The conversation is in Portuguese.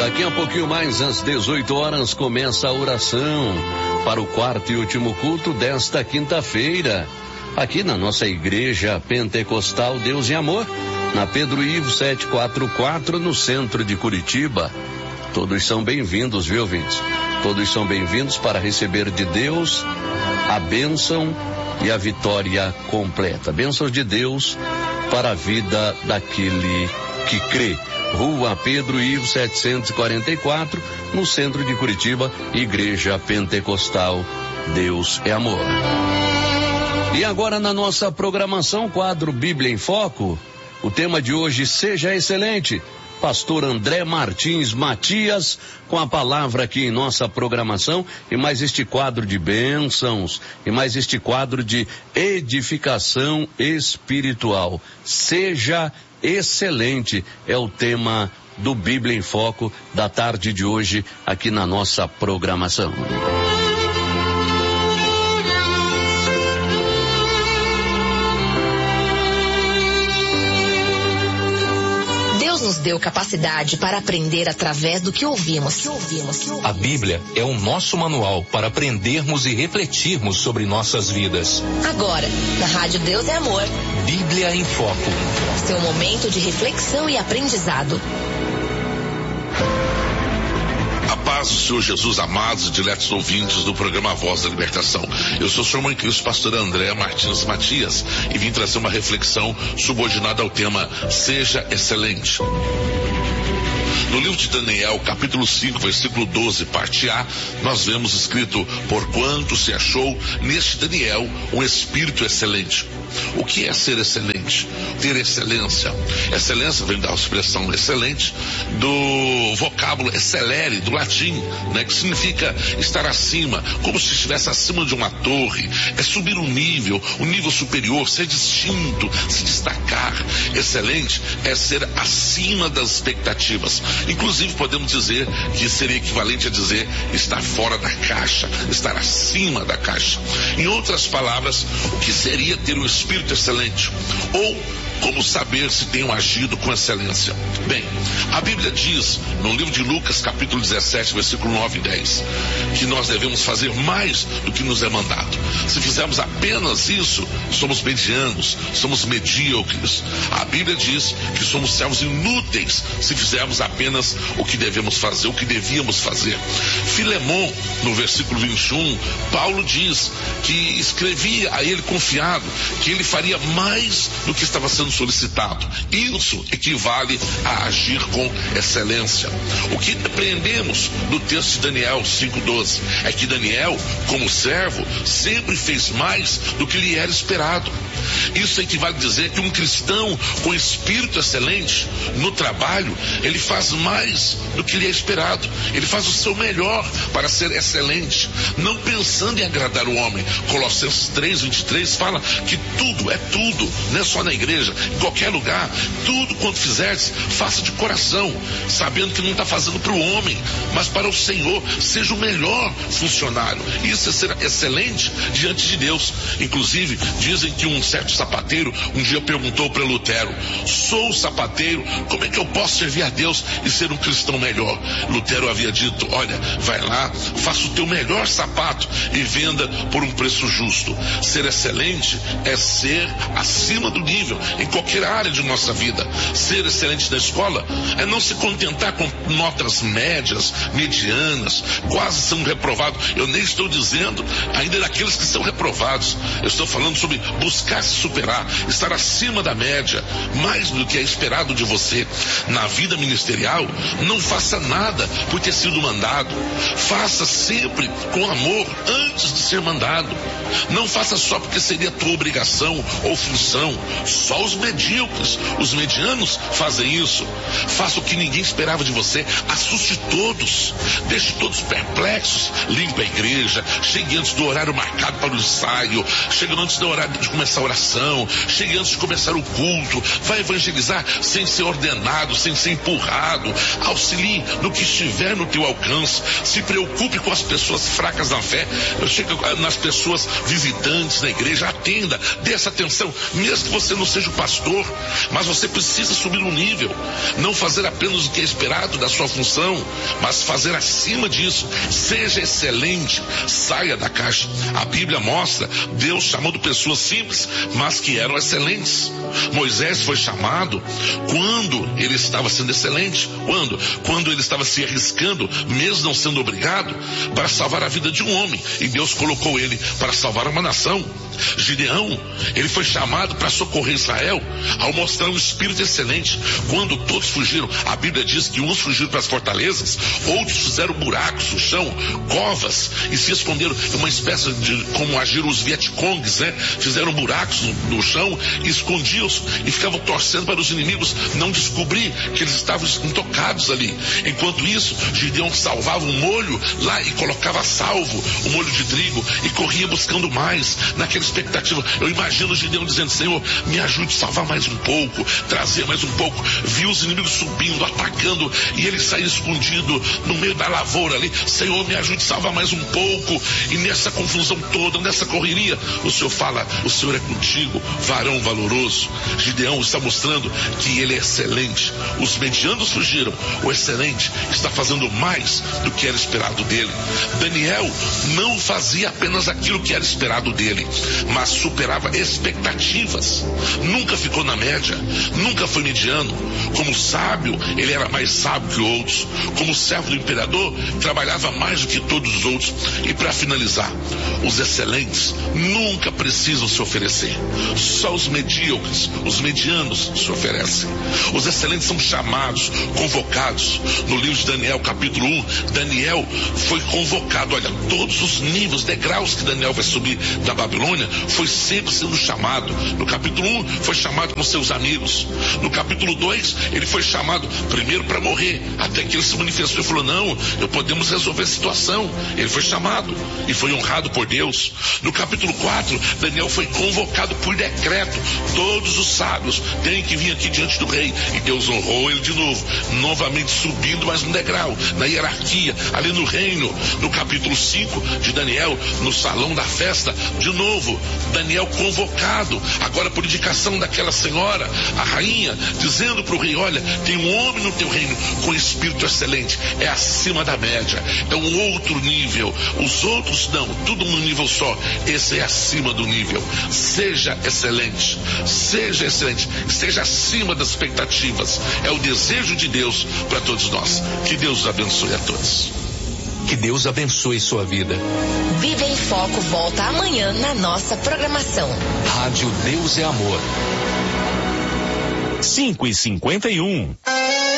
Daqui a pouquinho mais, às 18 horas, começa a oração para o quarto e último culto desta quinta-feira, aqui na nossa Igreja Pentecostal Deus e Amor, na Pedro Ivo 744, no centro de Curitiba. Todos são bem-vindos, viu, ouvintes? Todos são bem-vindos para receber de Deus a bênção e a vitória completa. Bênçãos de Deus para a vida daquele que crê. Rua Pedro Ivo 744, no centro de Curitiba, Igreja Pentecostal Deus é Amor. E agora na nossa programação, quadro Bíblia em Foco, o tema de hoje, Seja Excelente. Pastor André Martins Matias, com a palavra aqui em nossa programação, e mais este quadro de bênçãos, e mais este quadro de edificação espiritual. Seja excelente é o tema do Bíblia em Foco da tarde de hoje aqui na nossa programação. Nos deu capacidade para aprender através do que ouvimos. A Bíblia é o nosso manual para aprendermos e refletirmos sobre nossas vidas. Agora, na Rádio Deus é Amor, Bíblia em Foco. Seu momento de reflexão e aprendizado. A paz do Senhor Jesus, amados e diletos ouvintes do programa Voz da Libertação. Eu sou o Senhor Mãe Cristo, pastor André Martins Matias, e vim trazer uma reflexão subordinada ao tema Seja Excelente. No livro de Daniel, capítulo 5, versículo 12, parte A, nós vemos escrito: porquanto se achou neste Daniel um espírito excelente. O que é ser excelente? Ter excelência. Excelência vem da expressão excelente do vocábulo excelere, do latim, né, que significa estar acima, como se estivesse acima de uma torre. É subir um nível superior, ser distinto, se destacar. Excelente é ser acima das expectativas. Inclusive podemos dizer que seria equivalente a dizer estar fora da caixa, estar acima da caixa. Em outras palavras, o que seria ter um espírito excelente? Ou como saber se tenho agido com excelência? Bem, a Bíblia diz no livro de Lucas, capítulo 17, versículo 9 e 10, que nós devemos fazer mais do que nos é mandado. Se fizermos apenas isso, somos medianos, somos medíocres. A Bíblia diz que somos servos inúteis se fizermos apenas o que devemos fazer, o que devíamos fazer. Filemon, no versículo 21, Paulo diz que escrevia a ele confiado que ele faria mais do que estava sendo solicitado. Isso equivale a agir com excelência. O que aprendemos do texto de Daniel 5:12 é que Daniel, como servo, sempre fez mais do que lhe era esperado. Isso equivale a dizer que um cristão com espírito excelente no trabalho, ele faz mais do que lhe é esperado. Ele faz o seu melhor para ser excelente, não pensando em agradar o homem. Colossenses 3:23 fala que tudo, não é só na igreja, em qualquer lugar, tudo quanto fizeres, faça de coração, sabendo que não está fazendo para o homem, mas para o Senhor. Seja o melhor funcionário. Isso é ser excelente diante de Deus. Inclusive, dizem que um certo sapateiro um dia perguntou para Lutero: sou sapateiro, como é que eu posso servir a Deus e ser um cristão melhor? Lutero havia dito: olha, vai lá, faça o teu melhor sapato e venda por um preço justo. Ser excelente é ser acima do nível em qualquer área de nossa vida. Ser excelente na escola é não se contentar com notas médias, medianas, quase sendo reprovado. Eu nem estou dizendo ainda daqueles que são reprovados. Eu estou falando sobre buscar se superar, estar acima da média, mais do que é esperado de você. Na vida ministerial, não faça nada por ter sido mandado. Faça sempre com amor antes de ser mandado. Não faça só porque seria tua obrigação ou função. Só os medíocres, os medianos fazem isso. Faça o que ninguém esperava de você. Assuste todos, deixe todos perplexos. Limpe a igreja, chegue antes do horário marcado para o ensaio, chegue antes do horário de começar a oração, chegue antes de começar o culto. Vai evangelizar sem ser ordenado, sem ser empurrado. Auxilie no que estiver no teu alcance. Se preocupe com as pessoas fracas na fé. Chega nas pessoas visitantes na igreja. Atenda, dê essa atenção, mesmo que você não seja o pastor, mas você precisa subir um nível, não fazer apenas o que é esperado da sua função, mas fazer acima disso. Seja excelente, saia da caixa. A Bíblia mostra Deus chamando pessoas simples, mas que eram excelentes. Moisés foi chamado quando ele estava sendo excelente. Quando ele estava se arriscando, mesmo não sendo obrigado, para salvar a vida de um homem, e Deus colocou ele para salvar uma nação. Gideão, ele foi chamado para socorrer Israel ao mostrar um espírito excelente. Quando todos fugiram, a Bíblia diz que uns fugiram para as fortalezas, outros fizeram buracos no chão, covas, e se esconderam. Uma espécie de como agiram os Vietcongs, né? Fizeram buracos no chão e escondiam-se e ficavam torcendo para os inimigos não descobrir que eles estavam intocados ali. Enquanto isso, Gideão salvava um molho lá e colocava salvo o molho de trigo e corria buscando mais, naquela expectativa. Eu imagino Gideão dizendo: Senhor, me ajude a salvar mais um pouco, trazer mais um pouco. Viu os inimigos subindo, atacando, e ele saía escondido no meio da lavoura ali. Senhor, me ajude a salvar mais um pouco. E nessa confusão toda, nessa correria, o Senhor fala: o Senhor é contigo, varão valoroso. Gideão está mostrando que ele é excelente. Os medianos fugiram, o excelente está fazendo mais do que era esperado dele. Daniel não fazia apenas aquilo que era esperado dele, mas superava expectativas. Nunca ficou na média, nunca foi mediano. Como sábio, ele era mais sábio que outros. Como servo do imperador, trabalhava mais do que todos os outros. E para finalizar, os excelentes nunca precisam se oferecer. Só os medíocres, os medianos se oferecem. Os excelentes são chamados, convocados. No livro de Daniel, capítulo 1, Daniel foi convocado. Olha, todos os níveis, degraus que Daniel vai subir da Babilônia, foi sempre sendo chamado. No capítulo 1, foi chamado com seus amigos. No capítulo 2, ele foi chamado primeiro para morrer, até que ele se manifestou e falou: não, podemos resolver a situação. Ele foi chamado e foi honrado por Deus. No capítulo 4, Daniel foi convocado por decreto. Todos os sábios têm que vir aqui diante do rei, e Deus honrou ele de novo, novamente subindo mais um degrau na hierarquia, ali no reino. No capítulo 5 de Daniel, no salão da festa, de novo, Daniel convocado, agora por indicação daquela senhora, a rainha, dizendo para o rei: olha, tem um homem no teu reino com espírito excelente, é acima da média, é um outro nível. Os outros não, tudo num nível só, esse é acima do nível. Seja excelente, esteja acima das expectativas. É o desejo de Deus para todos nós. Que Deus os abençoe a todos. Que Deus abençoe sua vida. Viva em Foco volta amanhã na nossa programação. Rádio Deus é Amor. 5h51.